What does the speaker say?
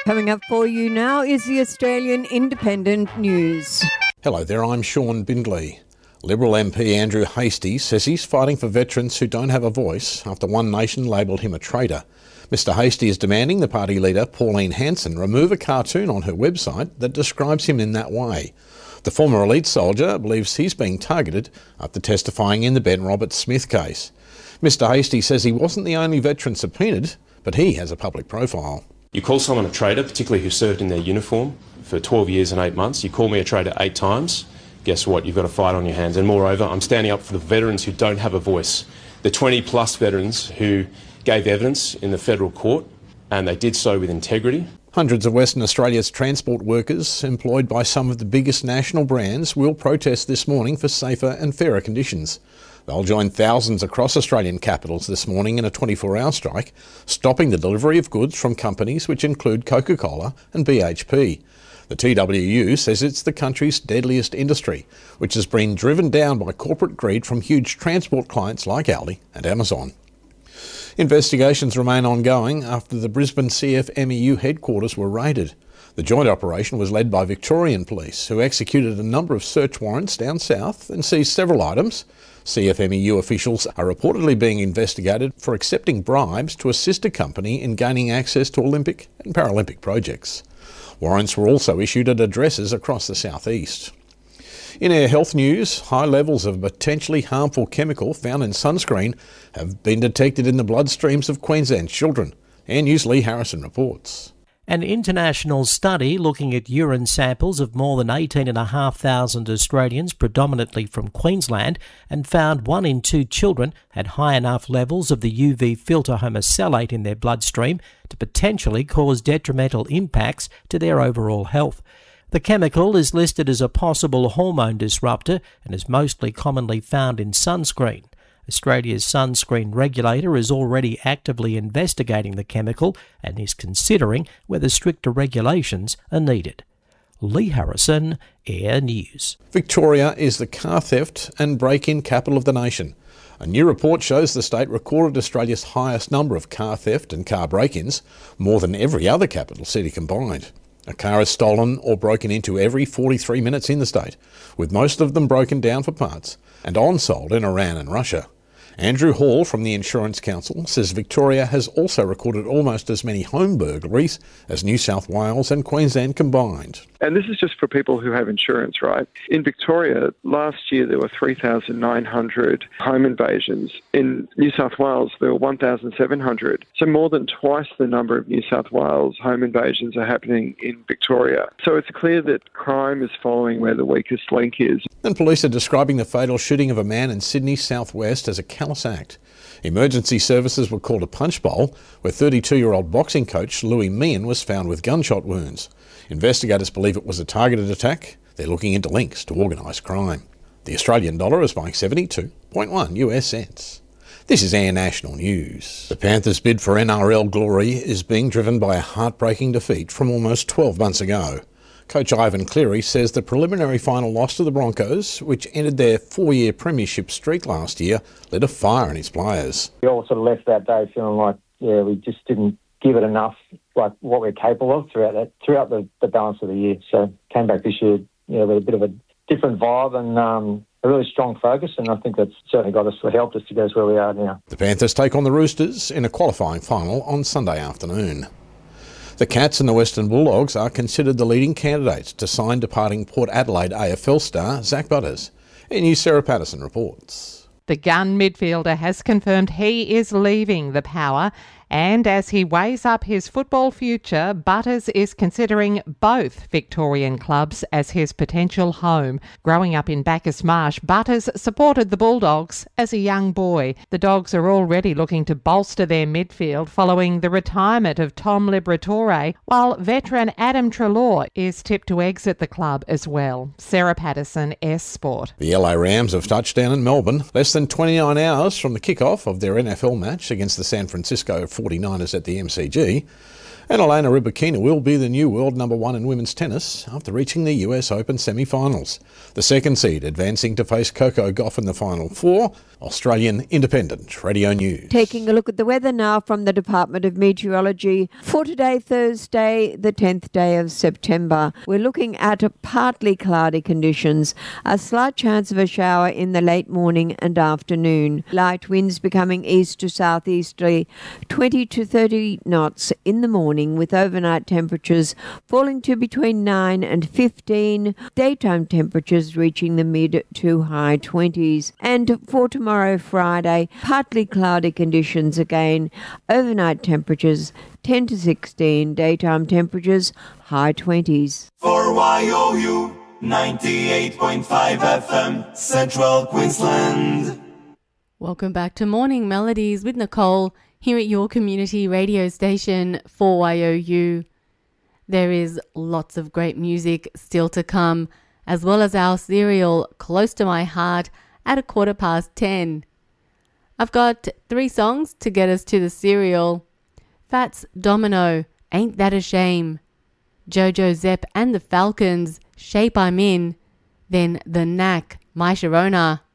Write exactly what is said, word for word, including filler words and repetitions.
Coming up for you now is the Australian Independent News. Hello there, I'm Sean Bindley. Liberal M P Andrew Hastie says he's fighting for veterans who don't have a voice after One Nation labelled him a traitor. Mister Hastie is demanding the party leader, Pauline Hanson, remove a cartoon on her website that describes him in that way. The former elite soldier believes he's being targeted after testifying in the Ben Roberts-Smith case. Mister Hastie says he wasn't the only veteran subpoenaed, but he has a public profile. You call someone a traitor, particularly who served in their uniform for twelve years and eight months. You call me a traitor eight times. Guess what? You've got a fight on your hands. And moreover, I'm standing up for the veterans who don't have a voice. The twenty plus veterans who gave evidence in the federal court, and they did so with integrity. Hundreds of Western Australia's transport workers, employed by some of the biggest national brands, will protest this morning for safer and fairer conditions. They'll join thousands across Australian capitals this morning in a twenty-four hour strike, stopping the delivery of goods from companies which include Coca-Cola and B H P. The T W U says it's the country's deadliest industry, which has been driven down by corporate greed from huge transport clients like Aldi and Amazon. Investigations remain ongoing after the Brisbane C F M E U headquarters were raided. The joint operation was led by Victorian Police, who executed a number of search warrants down south and seized several items. C F M E U officials are reportedly being investigated for accepting bribes to assist a company in gaining access to Olympic and Paralympic projects. Warrants were also issued at addresses across the southeast. In our health news, high levels of a potentially harmful chemical found in sunscreen have been detected in the bloodstreams of Queensland children. Air News' Lee Harrison reports. An international study looking at urine samples of more than eighteen thousand five hundred Australians, predominantly from Queensland, and found one in two children had high enough levels of the U V filter homosalate in their bloodstream to potentially cause detrimental impacts to their overall health. The chemical is listed as a possible hormone disruptor and is mostly commonly found in sunscreen. Australia's sunscreen regulator is already actively investigating the chemical and is considering whether stricter regulations are needed. Lee Harrison, Air News. Victoria is the car theft and break-in capital of the nation. A new report shows the state recorded Australia's highest number of car theft and car break-ins, more than every other capital city combined. A car is stolen or broken into every forty-three minutes in the state, with most of them broken down for parts and on-sold in Iran and Russia. Andrew Hall from the Insurance Council says Victoria has also recorded almost as many home burglaries as New South Wales and Queensland combined. And this is just for people who have insurance, right? In Victoria, last year there were three thousand nine hundred home invasions. In New South Wales, there were one thousand seven hundred. So more than twice the number of New South Wales home invasions are happening in Victoria. So it's clear that crime is following where the weakest link is. And police are describing the fatal shooting of a man in Sydney southwest as a callous act. Emergency services were called a punch bowl, where thirty-two-year-old boxing coach Louis Meehan was found with gunshot wounds. Investigators believe it was a targeted attack. They're looking into links to organised crime. The Australian dollar is buying seventy-two point one US cents. This is Air National News. The Panthers' bid for N R L glory is being driven by a heartbreaking defeat from almost twelve months ago. Coach Ivan Cleary says the preliminary final loss to the Broncos, which ended their four-year premiership streak last year, lit a fire in his players. We all sort of left that day feeling like, yeah, we just didn't give it enough, like what we're capable of throughout that, throughout the, the balance of the year. So came back this year, yeah, with a bit of a different vibe and um, a really strong focus, and I think that's certainly got us, helped us to get us where we are now. The Panthers take on the Roosters in a qualifying final on Sunday afternoon. The Cats and the Western Bulldogs are considered the leading candidates to sign departing Port Adelaide A F L star Zach Butters. Air News' Sarah Patterson reports. The gun midfielder has confirmed he is leaving the Power, and as he weighs up his football future, Butters is considering both Victorian clubs as his potential home. Growing up in Bacchus Marsh, Butters supported the Bulldogs as a young boy. The Dogs are already looking to bolster their midfield following the retirement of Tom Liberatore, while veteran Adam Treloar is tipped to exit the club as well. Sarah Patterson, S Sport. The L A Rams have touched down in Melbourne less than twenty-nine hours from the kick-off of their N F L match against the San Francisco forty-niners at the M C G. And Elena Rybakina will be the new world number one in women's tennis after reaching the U S Open semi-finals. The second seed advancing to face Coco Gauff in the final four. Australian Independent Radio News. Taking a look at the weather now from the Department of Meteorology. For today, Thursday, the tenth day of September, we're looking at partly cloudy conditions. A slight chance of a shower in the late morning and afternoon. Light winds becoming east to southeasterly, twenty to thirty knots in the morning, with overnight temperatures falling to between nine and fifteen. Daytime temperatures reaching the mid to high twenties. And for tomorrow, Tomorrow, Friday, partly cloudy conditions again. Overnight temperatures ten to sixteen. Daytime temperatures high twenties. For Y O U ninety-eight point five F M, Central Queensland. Welcome back to Morning Melodies with Nicole here at your community radio station for Y O U. There is lots of great music still to come, as well as our serial Close to My Heart at a quarter past ten. I've got three songs to get us to the serial. Fats Domino, Ain't That a Shame. Jojo Zepp and the Falcons, Shape I'm In. Then The Knack, My Sharona.